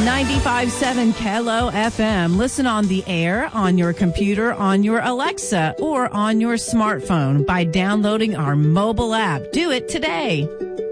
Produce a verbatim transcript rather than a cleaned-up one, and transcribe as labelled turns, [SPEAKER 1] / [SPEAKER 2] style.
[SPEAKER 1] ninety-five point seven K L O F M. Listen on the air, on your computer, on your Alexa, or on your smartphone by downloading our mobile app. Do it today.